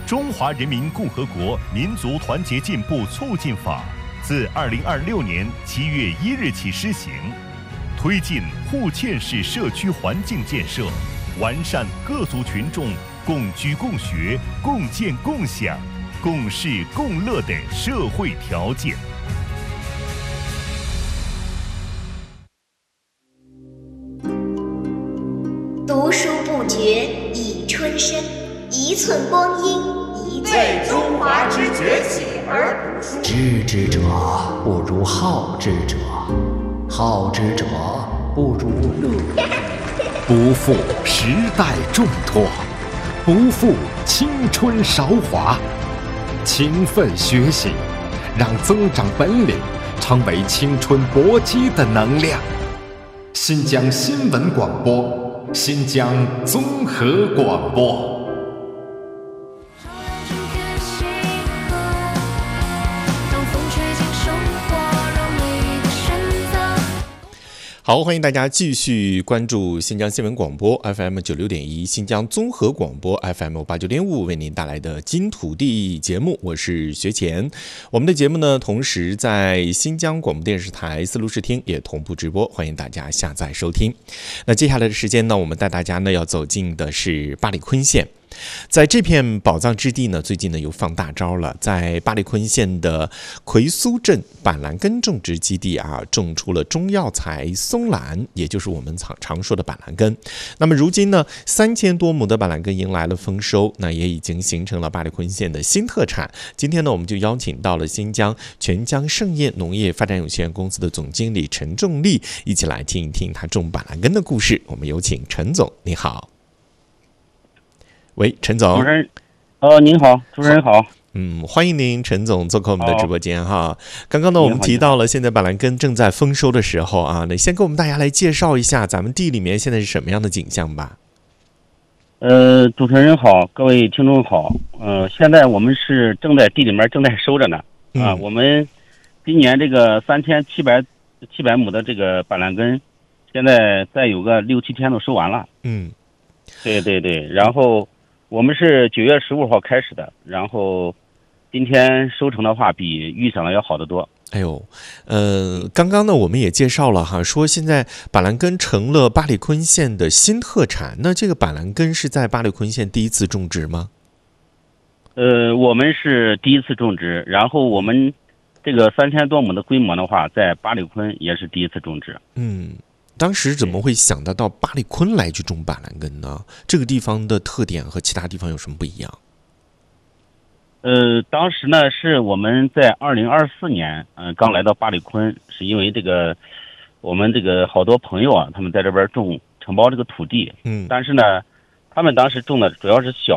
中华人民共和国民族团结进步促进法》自2026年7月1日起施行，推进互嵌式社区环境建设，完善各族群众共居共学、共建共享、共事共乐的社会条件。 读书不觉已春深，一寸光阴一寸为中华之崛起而读书。 知之者不如好之者，好之者不如乐。不负时代重托，不负青春韶华。勤奋学习，让增长本领成为青春搏击的能量。新疆新闻广播，新疆综合广播。 好，欢迎大家继续关注新疆新闻广播 FM 96.1，新疆综合广播 FM 89.5，为您带来的金土地节目，我是学前。我们的节目呢，同时在新疆广播电视台丝路视听也同步直播，欢迎大家下载收听。那接下来的时间呢，我们带大家呢要走进的是巴里坤县。在这片宝藏之地呢，最近呢又放大招了，在巴里坤县的奎苏镇板蓝根种植基地啊，种出了中药材松兰，也就是我们常说的板蓝根。那么如今呢，3000多亩的板蓝根迎来了丰收，那也已经形成了巴里坤县的新特产。今天呢，我们就邀请到了新疆全疆盛业农业发展有限公司的总经理陈仲立，一起来听一听他种板蓝根的故事。我们有请陈总，你好。喂，陈总。 主持人，您好，主持人好。 欢迎您，陈总做客我们的直播间哈。刚刚呢，我们提到了现在板蓝根正在丰收的时候啊，那先给我们大家来介绍一下咱们地里面现在是什么样的景象吧。 主持人好，各位听众好。现在我们是正在地里面正在收着呢。我们今年这个3700亩的这个板蓝根，现在再有个6-7天都收完了。对，然后我们是9月15号开始的，然后今天收成的话比预想的要好得多。 刚刚呢我们也介绍了哈，说现在板蓝根成了巴里坤县的新特产。那这个板蓝根是在巴里坤县第一次种植吗？ 我们是第一次种植，然后我们这个3000多亩的规模的话，在巴里坤也是第一次种植。 当时怎么会想得到巴里坤来去种板蓝根呢？这个地方的特点和其他地方有什么不一样？ 当时呢是我们在2024年刚来到巴里坤，是因为这个我们这个好多朋友啊，他们在这边承包这个土地，但是呢他们当时种的主要是小